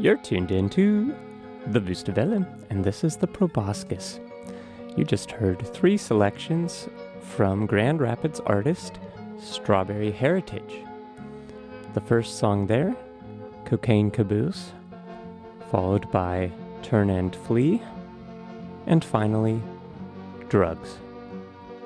You're tuned into the Wustavelle, and this is the Proboscis. You just heard 3 selections from Grand Rapids artist Strawberry Heritage. The first song there, Cocaine Caboose, followed by Turn and Flee, and finally, Drugs.